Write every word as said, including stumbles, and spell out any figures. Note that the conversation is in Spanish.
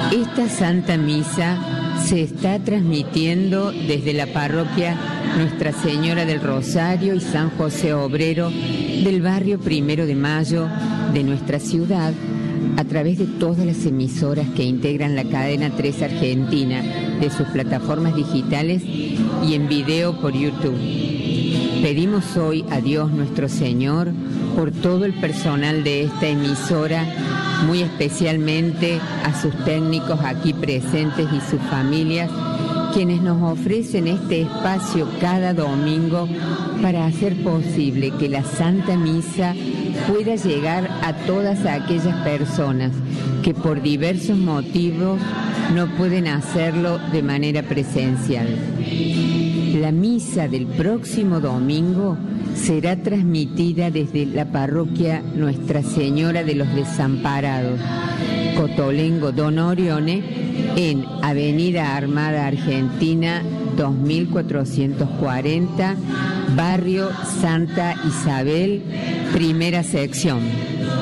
Esta Santa Misa se está transmitiendo desde la parroquia Nuestra Señora del Rosario y San José Obrero del barrio Primero de Mayo de nuestra ciudad, a través de todas las emisoras que integran la cadena tres Argentina, de sus plataformas digitales y en video por YouTube. Pedimos hoy a Dios nuestro Señor por todo el personal de esta emisora, muy especialmente a sus técnicos aquí presentes y sus familias, quienes nos ofrecen este espacio cada domingo para hacer posible que la Santa Misa pueda llegar a todas aquellas personas que por diversos motivos no pueden hacerlo de manera presencial. La misa del próximo domingo será transmitida desde la parroquia Nuestra Señora de los Desamparados, Cotolengo Don Orione, en Avenida Armada Argentina dos mil cuatrocientos cuarenta, barrio Santa Isabel, primera sección.